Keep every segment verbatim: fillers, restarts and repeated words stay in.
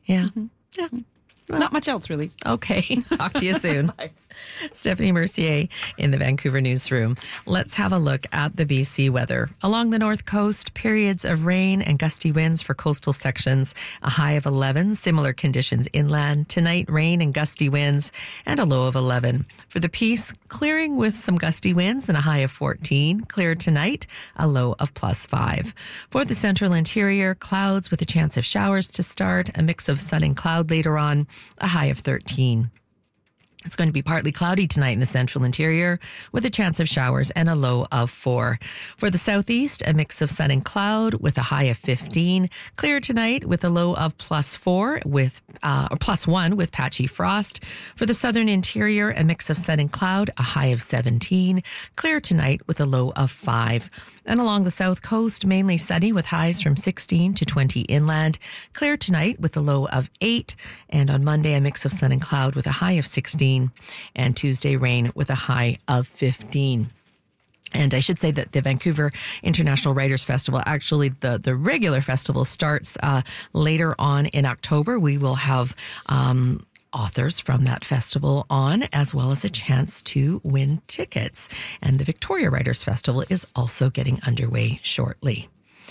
Yeah. Mm-hmm. Yeah. Well, not much else, really. Okay. Talk to you soon. Bye. Stephanie Mercier in the Vancouver newsroom. Let's have a look at the B C weather. Along the north coast, periods of rain and gusty winds for coastal sections, a high of eleven. Similar conditions inland. Tonight, rain and gusty winds and a low of eleven. For the Peace, clearing with some gusty winds and a high of fourteen. Clear tonight, a low of plus five. For the central interior, clouds with a chance of showers to start, a mix of sun and cloud later on, a high of thirteen. It's going to be partly cloudy tonight in the central interior with a chance of showers and a low of four. For the southeast, a mix of sun and cloud with a high of fifteen. Clear tonight with a low of plus four with uh, or plus one with patchy frost. For the southern interior, a mix of sun and cloud, a high of seventeen. Clear tonight with a low of five. And along the south coast, mainly sunny with highs from sixteen to twenty inland. Clear tonight with a low of eight. And on Monday, a mix of sun and cloud with a high of sixteen. And Tuesday, rain with a high of fifteen. And I should say that the Vancouver International Writers Festival, actually the, the regular festival starts uh, later on in October. We will have um, authors from that festival on, as well as a chance to win tickets. And the Victoria Writers Festival is also getting underway shortly.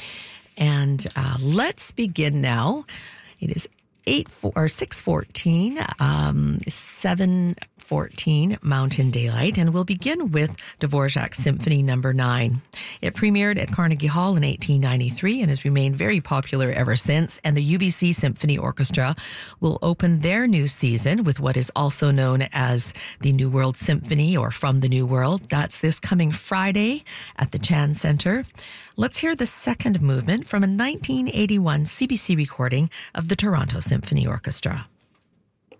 And uh, let's begin now. It is eight four or six fourteen, um, seven fourteen Mountain Daylight, and we'll begin with Dvorak's Symphony Number Nine. It premiered at Carnegie Hall in eighteen ninety-three and has remained very popular ever since. And the U B C Symphony Orchestra will open their new season with what is also known as the New World Symphony, or From the New World. That's this coming Friday at the Chan Center. Let's hear the second movement from a nineteen eighty-one C B C recording of the Toronto Symphony Orchestra.